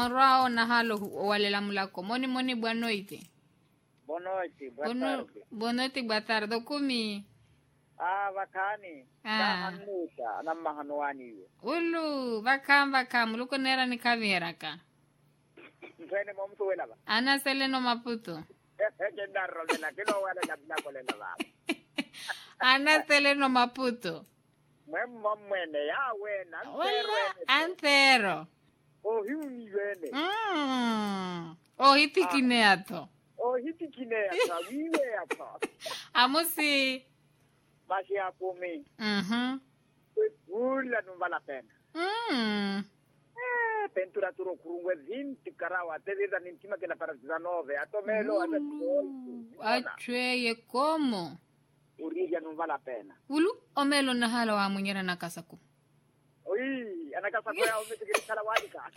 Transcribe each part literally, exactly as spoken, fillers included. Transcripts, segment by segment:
Morao na halo walela mulako. Moni moni boa noite. Boa noite, boa Bono, tarde. boa noite, boa tarde. Kumi. Ah, vakani. Ah. Kahanusa, namahanuani. Ulu, vakam vakam. Luko nera ni kaviraka. Mfene momtu wela ba. Ana seleno Maputo. Kendarro vela, kilo wala na bla kolela ba. Ana seleno Maputo. Mwemmo mwene ya wena. Wala, antero. Oh, hiuni wene. Mm. Oh, hiti kineato. Oh, hiti kinea sa wiwe ya sa. Amusi. Basi ya kumi. Mhm. Ula numbala pena. Mm. Eh, pentura turo kurungwe vinti karawa. Teveza nintima kena para zanove. Atomelo ata toro. Achweye como. Urija numbala pena. Ulu, omelo na hala wa munyera na kasaku. Oi, anakasa kwa ya umetikiri kala wadika.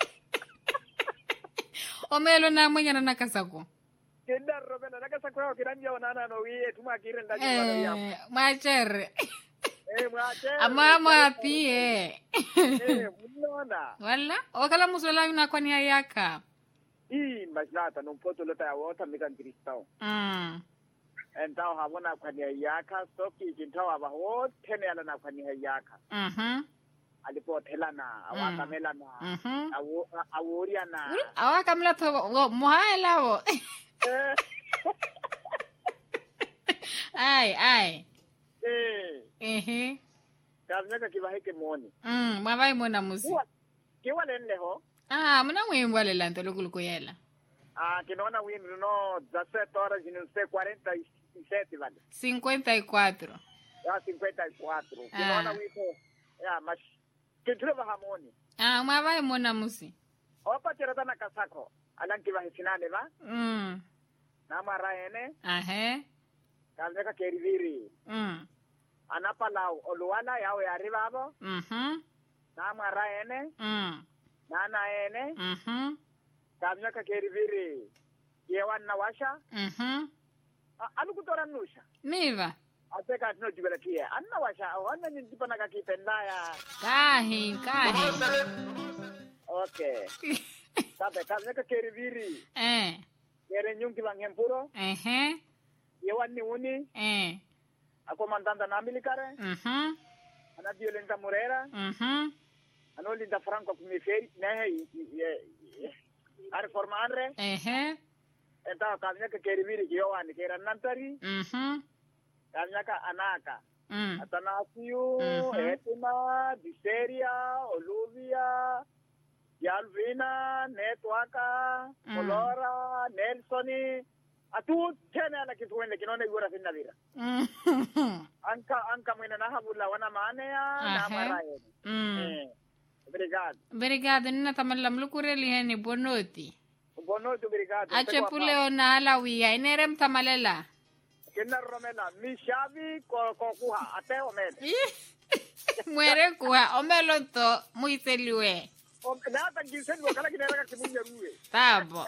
Omelo na munyera na kasaku. Kenda robena nakasa kwa kiranja wanana no wiye tuma kire ndaje wala ya. Eh, machere. Eh, mwache. Ama mapie. Eh, munona. Wala, okala musola yuna kwa ni ayaka. Ii, mbasnata no poto lota ya wota mikan kristao. Mm. Entao habona kwa ni yaka soki kintao aba wote ne ala na kwa ni yaka. Mhm. Alipo telana, awaka melana. Mhm. Awu awuriana. Awaka mla to muhaela wo. Eh. Ai, ai. Eh. Ehe. Kazeka kibahike moni. Mm, mawai mona musi. Kiwa kiwa lenne ho. Ah, muna mwimbo le lanto lokuluko yela. Ah, kinaona win no dezessete horas e não sei quarenta e sete vale. cincuenta y cuatro. Ya cinquenta e quatro. Kinaona win ya mas kitule bahamoni. Ah, mawai mona musi. Opa tirata na kasako. Alan kiba hisinane ba? Mm. Na maraene. Ahe. Kazeka keriviri. Mm. Anapala oluwana yawe arriba abo. Mhm. Na maraene. Mm. Na naene. Mhm. Kazeka keriviri. Yewan na washa. Mhm. Alu kutora nusha. Miva. Ateka atino jibela kie. Anna washa. Wana ninjipa na kakipendaya. Kahi, kahi. Okay. Sabe, kazeka keriviri. Eh. Kere nyungi bangempuro. Ehe. Yewan ni uni. Eh. Ako mandanda na milikare. Mhm. Ana violenza murera. Mhm. Ano linda franco kumiferi. Nehe. Are formare. Ehe. Enta kazeka keriviri kiyowan. Kera nantari. Mhm. Kazeka anaka. Mm. Atanasiu, Mhm. Etima, Diseria, Oluvia, Yalvina, Netwaka, Mm. Colora, Nelsoni, atu tena na kitu wende kinone gura finavira. Mhm. Anka anka mwina na habula wana maane ya na Ahe. maraye. Mm. Eh. Obrigado. Obrigado, nina tamala mlukureli heni bonoti. Boa noite, obrigado. Ache pule ona ala wia, inere mtamalela. Kina Romena, mi shavi ko ko kuha ate omele. Muere kuha, omelo to, muiseliwe. O nata gisendo kala kinera ka kimunye ruwe. Tabo.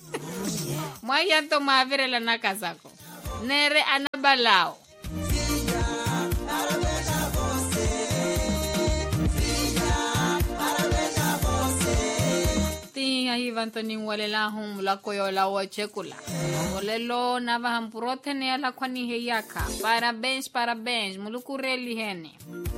Mwaya to mavirela na kasako. Nere anabalao. Tinha hivantoni walela hum la koyola wa chekula. Walelo na vahampurote ne ala kwani heyaka. Parabéns, parabéns. Mulukureli hene.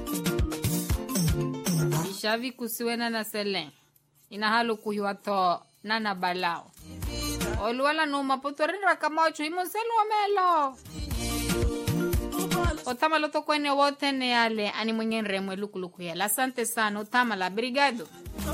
Ishavi kusiwena na selen. Inahalu kuhiwa to nana balao. Oluwala no maputorera kama ocho imonselu omelo. Otama loto kwene wote ne ale ani mwenye nremwe lukuluku ya. Asante sana, otama la brigado.